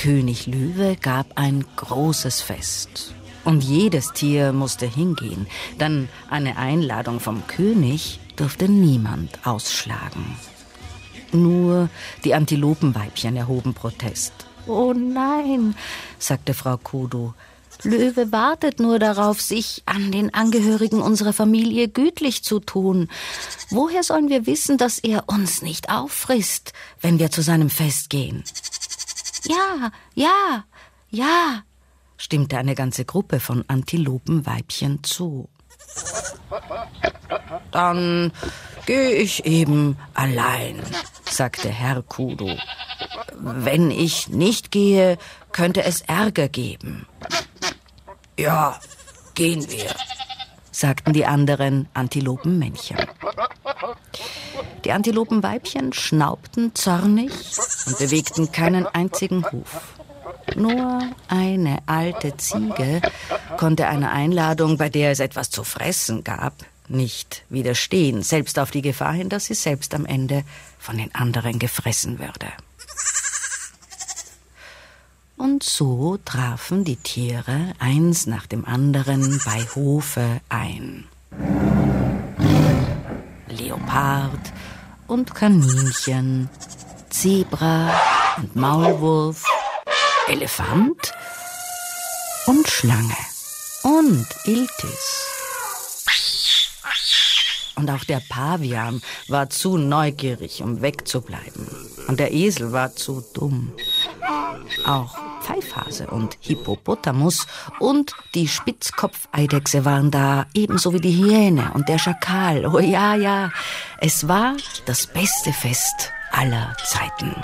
König Löwe gab ein großes Fest. Und jedes Tier musste hingehen, denn eine Einladung vom König durfte niemand ausschlagen. Nur die Antilopenweibchen erhoben Protest. »Oh nein«, sagte Frau Kudu, »Löwe wartet nur darauf, sich an den Angehörigen unserer Familie gütlich zu tun. Woher sollen wir wissen, dass er uns nicht auffrisst, wenn wir zu seinem Fest gehen?« Ja, stimmte eine ganze Gruppe von Antilopenweibchen zu. »Dann gehe ich eben allein«, sagte Herr Kudu. »Wenn ich nicht gehe, könnte es Ärger geben.« »Ja, gehen wir«, sagten die anderen Antilopenmännchen. Die Antilopenweibchen schnaubten zornig und bewegten keinen einzigen Huf. Nur eine alte Ziege konnte einer Einladung, bei der es etwas zu fressen gab, nicht widerstehen, selbst auf die Gefahr hin, dass sie selbst am Ende von den anderen gefressen würde. Und so trafen die Tiere eins nach dem anderen bei Hofe ein. Leopard und Kaninchen, Zebra und Maulwurf, Elefant und Schlange und Iltis. Und auch der Pavian war zu neugierig, um wegzubleiben. Und der Esel war zu dumm. Auch Pfeifhase und Hippopotamus und die Spitzkopfeidechse waren da, ebenso wie die Hyäne und der Schakal. Oh ja, es war das beste Fest aller Zeiten.